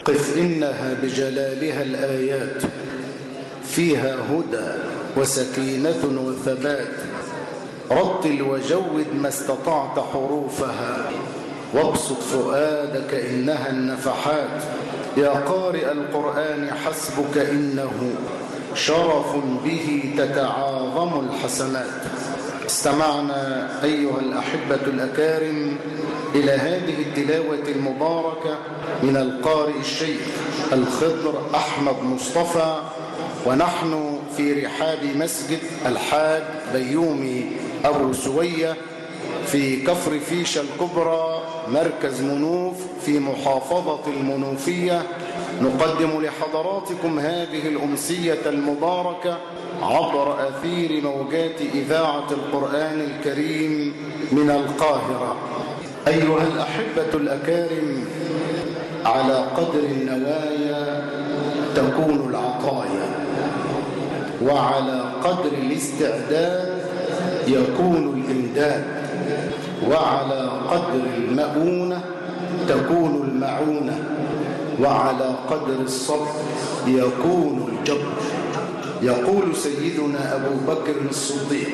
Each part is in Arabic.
قف إنها بجلالها الآيات فيها هدى وسكينة وثبات. رتل وجود ما استطعت حروفها وابسط فؤادك إنها النفحات. يا قارئ القرآن حسبك إنه شرف به تتعاظم الحسنات. استمعنا أيها الأحبة الأكارم إلى هذه التلاوة المباركة من القارئ الشيخ الخضر أحمد مصطفى، ونحن في رحاب مسجد الحاج بيومي أبو سوية في كفر فيشة الكبرى مركز منوف في محافظة المنوفية. نقدم لحضراتكم هذه الأمسية المباركة عبر أثير موجات إذاعة القرآن الكريم من القاهرة. أيها الأحبة الأكارم، على قدر النوايا تكون العطايا، وعلى قدر الاستعداد يكون الإمداد، وعلى قدر المؤونة تكون المعونة، وعلى قدر الصبر يكون الجبر. يقول سيدنا أبو بكر الصديق: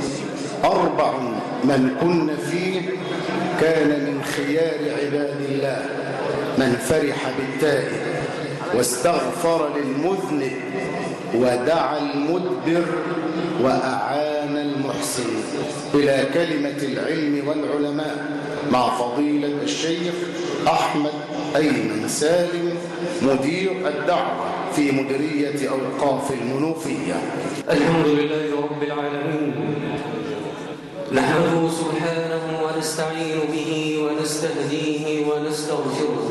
4 من كن فيه كان من خيار عباد الله: من فرح بالتائب واستغفر للمذنب ودعا المدبر وأعان المحسن. إلى كلمة العلم والعلماء مع فضيلة الشيخ أحمد أيمن سالم مدير الدعوة في مديرية أوقاف المنوفية. الحمد لله رب العالمين، نحمده سبحانه ونستعين به ونستهديه ونستغفره،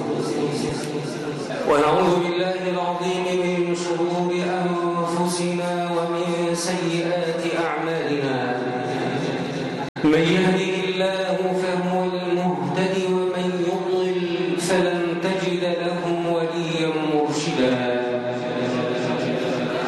ونعوذ بالله العظيم من شرور أنفسنا ومن سيئات أعمالنا. من يهده الله فهو